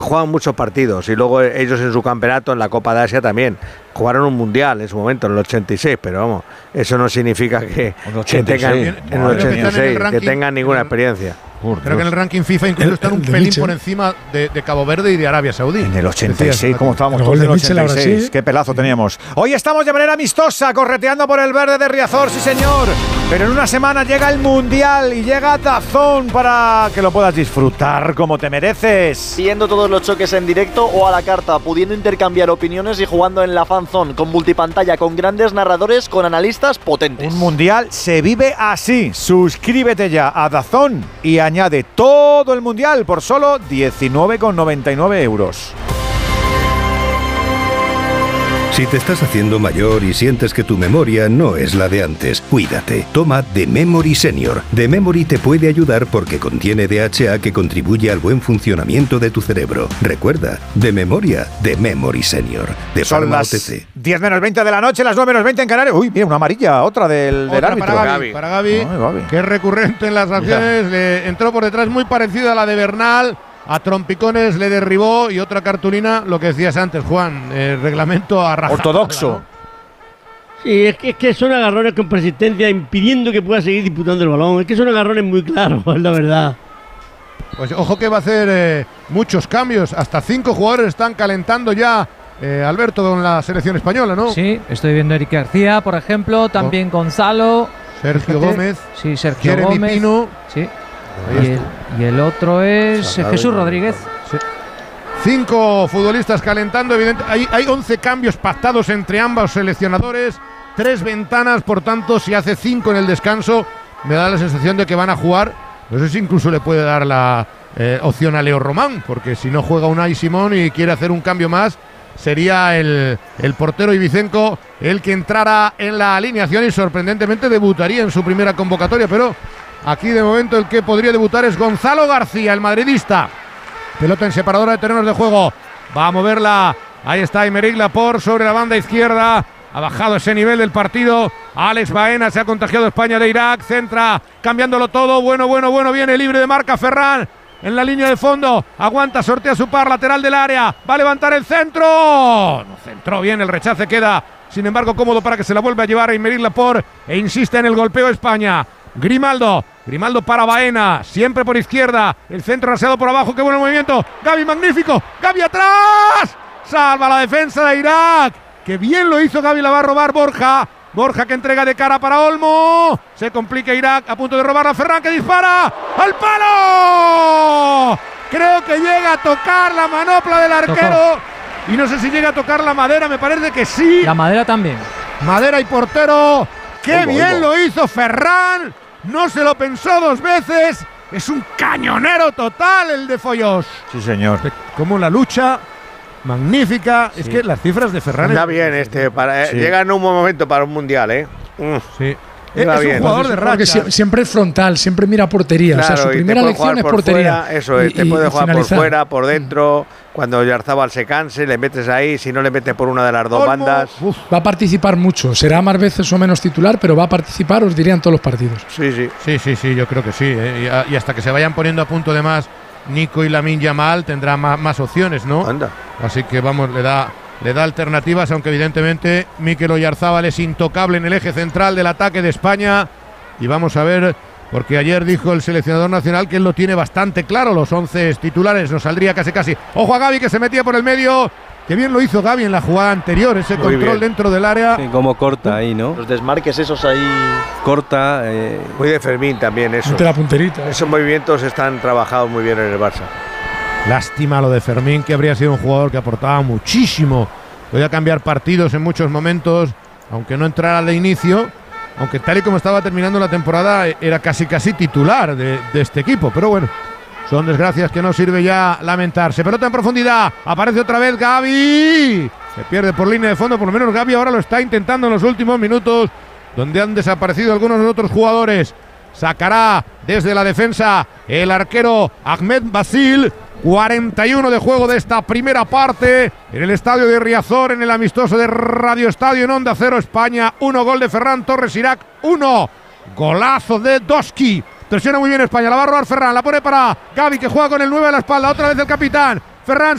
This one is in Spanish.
juegan muchos partidos y luego ellos en su campeonato, en la Copa de Asia también, jugaron un mundial en su momento, en el 86, pero vamos, eso no significa que tengan ninguna experiencia. Creo que en el ranking FIFA incluso están un pelín por encima de Cabo Verde y de Arabia Saudí. En el 86, ¿cómo estábamos todos en el 86? Qué pelazo teníamos. Hoy estamos de manera amistosa, correteando por el verde de Riazor, sí señor. Pero en una semana llega el Mundial y llega DAZN para que lo puedas disfrutar como te mereces. Viendo todos los choques en directo o a la carta, pudiendo intercambiar opiniones y jugando en la Fan Zone, con multipantalla, con grandes narradores, con analistas potentes. Un Mundial se vive así. Suscríbete ya a DAZN y añade todo el Mundial por solo 19,99 euros. Si te estás haciendo mayor y sientes que tu memoria no es la de antes, cuídate. Toma The Memory Senior. The Memory te puede ayudar porque contiene DHA que contribuye al buen funcionamiento de tu cerebro. Recuerda, de memoria, The Memory Senior. De Son las 10 menos 20 de la noche, las 9 menos 20 en Canarias. Uy, mira, una amarilla, otra del árbitro. Para Gavi, que es recurrente en las acciones. Le entró por detrás muy parecida a la de Bernal. A trompicones le derribó y otra cartulina, lo que decías antes, Juan, reglamento a rajatabla, ortodoxo. ¿no? Sí, es que son agarrones con persistencia impidiendo que pueda seguir disputando el balón. Es que son agarrones muy claros, la verdad. Pues ojo que va a hacer muchos cambios. Hasta 5 jugadores están calentando ya, Alberto, con la selección española, ¿no? Sí, estoy viendo a Eric García, por ejemplo, también Gonzalo. Sergio Gómez. Sí, Sergio Jeremy Gómez. Pino. Sí. Y el otro es Jesús Rodríguez. Sí. 5 futbolistas calentando, evidente. Hay 11 cambios pactados entre ambos seleccionadores, 3 ventanas, por tanto, si hace 5 en el descanso, me da la sensación de que van a jugar. No sé si incluso le puede dar la opción a Leo Román, porque si no juega Unai Simón y quiere hacer un cambio más, sería el portero Ibicenco el que entrara en la alineación y sorprendentemente debutaría en su primera convocatoria, pero aquí de momento el que podría debutar es Gonzalo García, el madridista. Pelota en separadora de terrenos de juego. Va a moverla. Ahí está Aymeric Laporte sobre la banda izquierda. Ha bajado ese nivel del partido. Alex Baena, se ha contagiado España de Irak. Centra, cambiándolo todo. Bueno. Viene libre de marca Ferran. En la línea de fondo. Aguanta, sortea su par lateral del área. Va a levantar el centro. No centró bien, el rechace queda. Sin embargo, cómodo para que se la vuelva a llevar Aymeric Laporte. E insiste en el golpeo España. Grimaldo para Baena, siempre por izquierda, el centro raseado por abajo, qué buen movimiento, Gavi magnífico, Gavi atrás, salva la defensa de Irak, qué bien lo hizo Gavi, la va a robar Borja que entrega de cara para Olmo, se complica Irak, a punto de robarla Ferran que dispara, ¡al palo! Creo que llega a tocar la manopla del arquero, y no sé si llega a tocar la madera, me parece que sí. La madera también. Madera y portero, qué bien lo hizo Ferran. No se lo pensó 2 veces. Es un cañonero total el de Foyos. Sí, señor. Como la lucha magnífica. Sí. Es que las cifras de Ferran... Está bien llega en un buen momento para un mundial, Sí. Es un jugador de racha. Porque siempre es frontal, siempre mira portería. Claro, o sea, su primera lección es portería. Fuera, eso es, te puede jugar finalizar por fuera, por dentro. Cuando Oyarzabal se canse, le metes ahí. Si no, le metes por una de las dos bandas. Va a participar mucho. Será más veces o menos titular, pero va a participar, os diría, en todos los partidos. Sí, yo creo que sí. Y hasta que se vayan poniendo a punto de más Nico y Lamine Yamal, tendrá más opciones, ¿no? Anda. Así que vamos, le da alternativas, aunque evidentemente Mikel Oyarzabal es intocable en el eje central del ataque de España. Y vamos a ver, porque ayer dijo el seleccionador nacional que él lo tiene bastante claro, los 11 titulares, nos saldría casi. Ojo a Gavi que se metía por el medio. Qué bien lo hizo Gavi en la jugada anterior, ese muy control bien dentro del área. Sí, como corta ahí, ¿no? Los desmarques esos ahí. Corta. Muy de Fermín también eso. Ante la punterita. Esos movimientos están trabajados muy bien en el Barça. Lástima lo de Fermín, que habría sido un jugador que aportaba muchísimo. Podía cambiar partidos en muchos momentos, aunque no entrara de inicio. Aunque tal y como estaba terminando la temporada, era casi titular de este equipo. Pero bueno, son desgracias que no sirve ya lamentarse. Pelota en profundidad, aparece otra vez Gavi. Se pierde por línea de fondo, por lo menos Gavi ahora lo está intentando en los últimos minutos, donde han desaparecido algunos otros jugadores. Sacará desde la defensa el arquero Ahmed Basil. 41 de juego de esta primera parte en el estadio de Riazor, en el amistoso de Radio Estadio en Onda Cero. España 1, gol de Ferran Torres, Irak 1, golazo de Doski. Presiona muy bien España, la va a robar Ferran, la pone para Gavi que juega con el 9 a la espalda, otra vez el capitán. Ferran